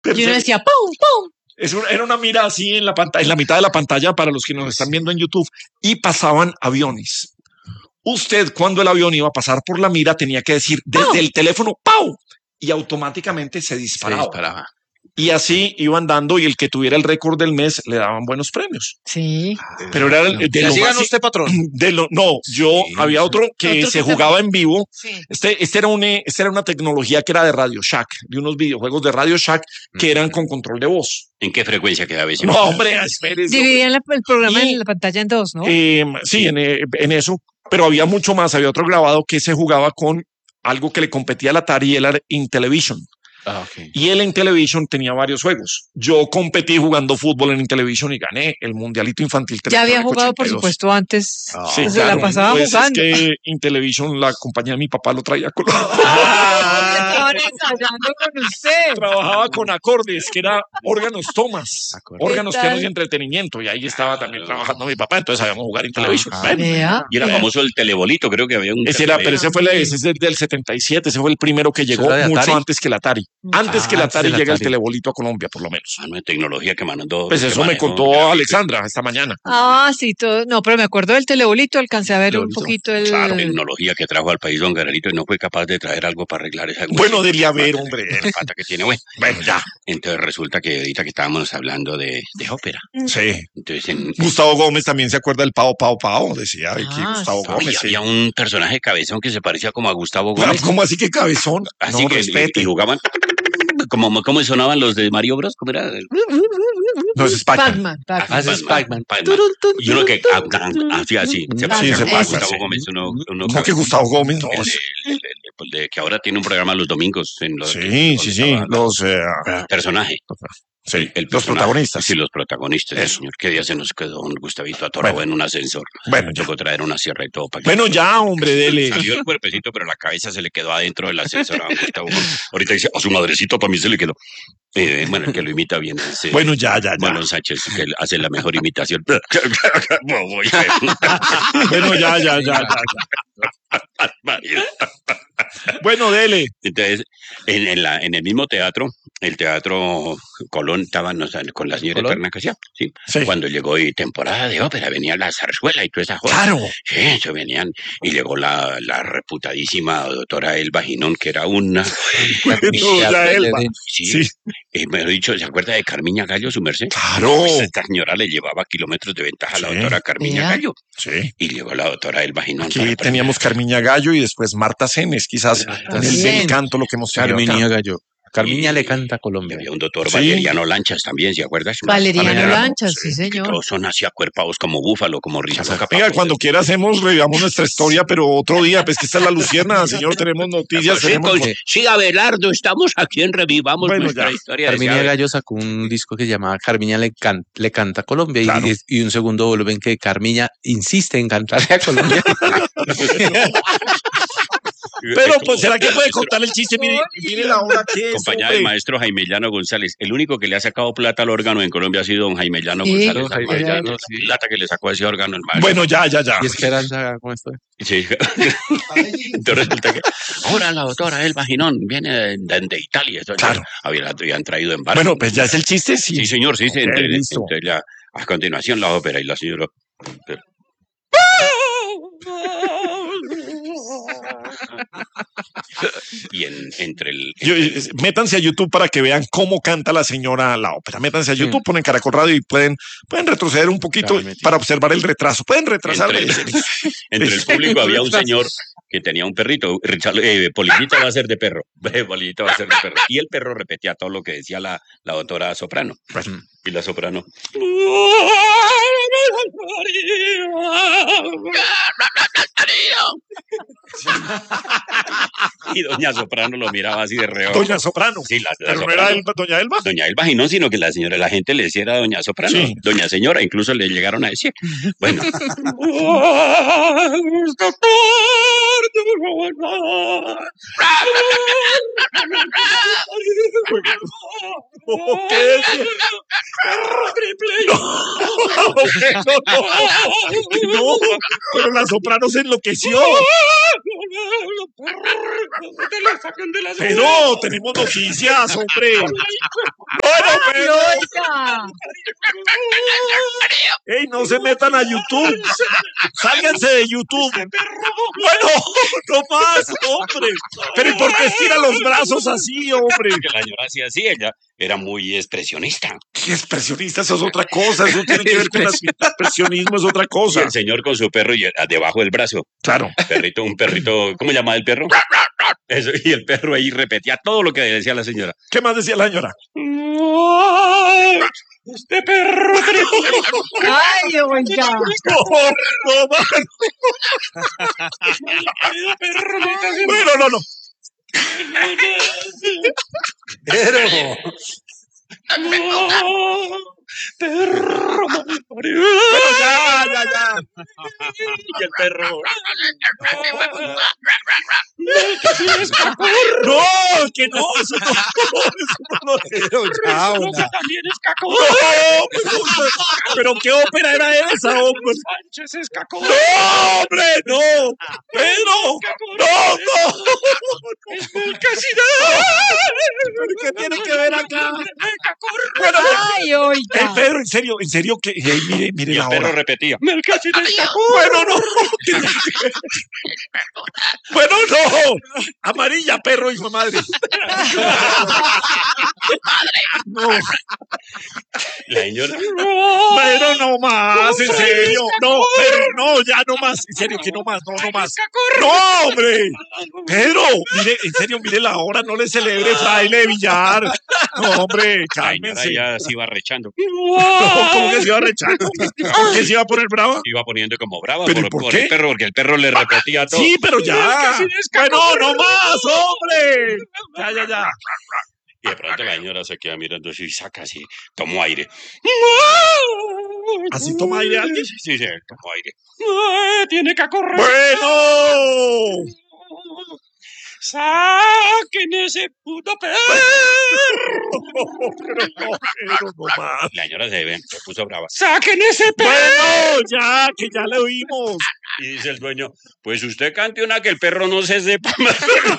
Y uno decía, ¡pum, pum! Era una mira así en la pantalla, en la mitad de la pantalla para los que nos están viendo en YouTube, y pasaban aviones. Usted, cuando el avión iba a pasar por la mira, tenía que decir desde el teléfono ¡pau! Y automáticamente se disparaba. Y así iban dando, y el que tuviera el récord del mes le daban buenos premios. Sí. Pero era de lo más, usted, patrón. Había otro que se jugaba en vivo. Sí. Este era una tecnología que era de Radio Shack, de unos videojuegos de Radio Shack que eran con control de voz. ¿En qué frecuencia quedaba ese? No, hombre, espérese. Dividían el programa en la pantalla en dos, ¿no? Sí, en eso. Pero había mucho más. Había otro grabado que se jugaba con algo que le competía al Atari, era Intellivision. Y el Intellivision tenía varios juegos. Yo competí jugando fútbol en Intellivision y gané el mundialito infantil. Ya había jugado, por supuesto, antes. Sí, se la pasaba pues jugando. Es que Intellivision, la compañía de mi papá, lo traía con... Estaban ensayando con usted. Trabajaba con acordes, que era órganos tomas, órganos, ¿Qué tal? pianos y entretenimiento. Y ahí estaba también trabajando mi papá. Entonces sabíamos jugar Intellivision. Vea. Y era famoso el telebolito, creo que había un... Ese es del 77. Ese fue el primero que llegó, era de mucho Atari? antes que el Atari. Antes que el Atari del llega el Atari. telebolito a Colombia, por lo menos. Mano de tecnología que mandó. Pues eso me contó Alexandra esta mañana. Ah, sí, todo. No, pero me acuerdo del telebolito, alcancé a ver un poquito el... Claro, tecnología que trajo al país don Garelito y no fue capaz de traer algo para arreglar esa... Bueno, debía haber, hombre. La falta que tiene, bueno. Bueno, ya. Entonces resulta que ahorita que estábamos hablando de ópera. Sí. Entonces Gustavo Gómez también se acuerda del Pao Pao Pao, decía aquí Gustavo y Gómez. Sí. había un personaje cabezón que se parecía como a Gustavo Gómez. ¿Cómo así que cabezón? Así No, que respete. y jugaban como sonaban los de Mario Bros, ¿cómo era? No, es Pac-Man. Pac-Man. Es Pac-Man. Y uno que hacía así. Se parecía se a Pac-Man, Gustavo sí. Gómez. Uno No, que Gustavo Gómez, no. que ahora tiene un programa los domingos. Sí. Los personajes. Sí, El los personaje. protagonistas. Sí, los protagonistas, Eso. señor. ¿Qué día se nos quedó un Gustavito atorado Bueno. en un ascensor? Bueno, ya. Tocó traer una sierra y todo para que... Bueno, ya, hombre, dele. Salió el cuerpecito, pero la cabeza se le quedó adentro del ascensor a Gustavo. Ahorita dice, a su madrecito también se le quedó. Bueno, el que lo imita bien es... Bueno, ya. Marlon Sánchez, que él hace la mejor imitación. Bueno, ya. Bueno, dele. Entonces, en el mismo teatro, el Teatro Colón, estaban con la señora ¿Colón? Eterna Casía, ¿sí? Sí. Cuando llegó y temporada de ópera, venía la zarzuela y toda esa cosa. Claro. Sí, eso venían. Y llegó la reputadísima doctora Elba Ginón, que era una... Ya, Elba. Sí. Mejor dicho, ¿se acuerda de Carmiña Gallo, su merced? Claro. Pues esta señora le llevaba kilómetros de ventaja a la Sí. doctora Carmiña Vea. Gallo. Sí. Y llegó la doctora Elba Ginón. Aquí teníamos Carmiña Gallo y después Marta Cenes, quizás en el Bien. encanto lo que hemos tenido Carmiña acá. Gallo. Carmiña Y- le canta a Y Colombia. había un doctor Sí. Valeriano Lanchas también, ¿se acuerdas? Valeriano Lanchas, sí, Que señor. todos son así acuerpados como búfalo, como risa. Venga, cuando quiera hacemos, revivamos nuestra historia, pero otro día, pues que esta es la Lucierna, señor, tenemos noticias, tenemos... Sí, Abelardo, estamos aquí en Revivamos Bueno, nuestra ya. historia. Carmiña Gallo sacó un disco que se llamaba Carmiña le canta a Colombia Claro. y un segundo volumen que Carmiña insiste en cantarle a Colombia. Pero, pues, ¿será que puede contar el chiste? Mire la hora que es, Acompañada del hombre. maestro Jaime Llano González. El único que le ha sacado plata al órgano en Colombia ha sido don Jaime Llano Sí, González. Jaime Jaime Llano, Llano, sí. la plata que le sacó a ese órgano el maestro. Bueno, ya. Y Esperanza, ¿cómo está? Sí. Entonces resulta que ahora la doctora Elba Ginón viene de Italia. Eso ya Claro. habían traído en barco. Bueno, pues ya es el chiste, sí. Sí, señor, sí. Ok, listo. Entre a continuación la ópera y la señora... Y entre el... Métanse a YouTube para que vean cómo canta la señora la ópera. Métanse a YouTube, ponen Caracol Radio y pueden retroceder un poquito Claramente. para observar el retraso. Pueden retrasar. Entre el público había un señor que tenía un perrito. Polillita va a ser de perro. Polillita va a ser de perro. Y el perro repetía todo lo que decía la doctora soprano. Y la soprano. Y doña Soprano lo miraba así de reojo. Doña Soprano. Sí, la Pero no Soprano. era Doña Elba. Doña Elba Ginón, sino que la gente le decía era Doña Soprano, Sí. Doña Señora, incluso le llegaron a decir. Bueno. No, pero la Soprano se enloqueció. Te lo sacan de las Pero tenemos noticias, hombre. Bueno, pero... Oiga. ¡Ey, no se metan a YouTube! ¡Sálganse de YouTube! Bueno, no más, hombre. Pero ¿y por qué estira los brazos así, hombre? Que la señora hacía así, ella era muy expresionista. ¿Qué expresionista? Eso es otra cosa. Eso tiene que ver con el expresionismo, es otra Y cosa. el señor con su perro y debajo del brazo. Claro. Un perrito, ¿cómo llamaba el perro? Eso, y el perro ahí repetía todo lo que decía la señora. ¿Qué más decía la señora? Este perro. Ay, oiga. No, mano. Bueno, no. Pero, Perro. Bueno, ya. Y el perro. No, que no, eso no. pero ya, una. También es cacón. No, pero ¿qué ópera era esa, hombre? Sánchez es cacón. ¡No, hombre, no! ¡Pedro! ¡No! Casi ¿Pero qué tiene que ver acá? Bueno, Ay, oiga. Pedro, en serio, que mire Y la el perro hora. repetía. Bueno, no. Bueno, no. Amarilla, perro, hijo de madre. No, La señora. pero no más, en serio. No, pero no, ya no más. En serio, que no más, no más. No, hombre. Pedro, mire, en serio, mire la hora, no le celebre fraile de billar. No, hombre, La señora cálmense. ya se iba rechando. No, ¿cómo que se iba rechando? ¿Por qué se iba a poner brava? Iba poniendo como brava ¿Pero por por qué? el perro, porque el perro le repetía todo. Sí, pero ya. Bueno, no más, hombre. Ya. Y de pronto la señora se queda mirando así y saca así, tomó aire. ¿Así toma aire alguien? Sí, tomó aire. Tiene que correr. Bueno. ¡Saquen ese puto perro! Pero no más. La señora se puso brava. ¡Saquen ese perro! Bueno, ya, que ya le oímos. Y dice el dueño, pues usted cante una que el perro no se sepa más.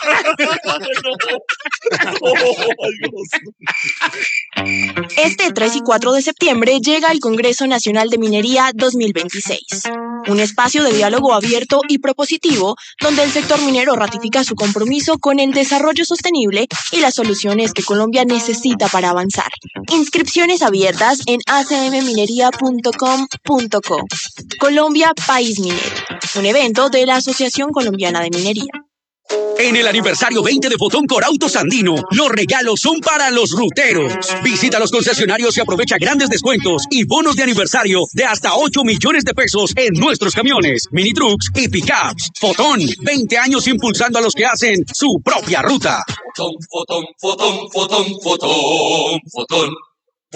Este 3 y 4 de septiembre llega el Congreso Nacional de Minería 2026, un espacio de diálogo abierto y propositivo donde el sector minero ratifica su compromiso con el desarrollo sostenible y las soluciones que Colombia necesita para avanzar. Inscripciones abiertas en acmminería.com.co. Colombia, país minero, un evento de la Asociación Colombiana de Minería. En el aniversario 20 de Fotón Corautos Andino, los regalos son para los ruteros. Visita los concesionarios y aprovecha grandes descuentos y bonos de aniversario de hasta 8 millones de pesos en nuestros camiones, mini trucks y pickups. Fotón, 20 años impulsando a los que hacen su propia ruta. Fotón, fotón, fotón, fotón, fotón, fotón.